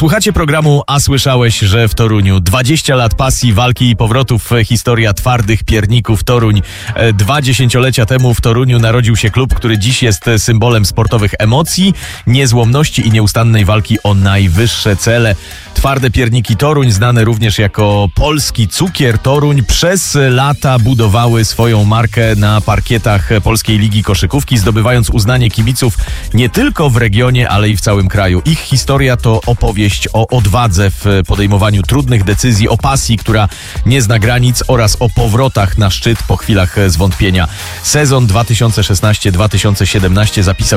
Słuchacie programu A słyszałeś, że w Toruniu 20 lat pasji, walki i powrotów, historia twardych pierników Toruń. 20 temu w Toruniu narodził się klub, który dziś jest symbolem sportowych emocji, niezłomności i nieustannej walki o najwyższe cele. Twarde pierniki Toruń, znane również jako polski cukier Toruń, przez lata budowały swoją markę na parkietach Polskiej Ligi Koszykówki, zdobywając uznanie kibiców nie tylko w regionie, ale i w całym kraju. Ich historia to opowieść o odwadze w podejmowaniu trudnych decyzji, o pasji, która nie zna granic, oraz o powrotach na szczyt po chwilach zwątpienia. Sezon 2016-2017 zapisał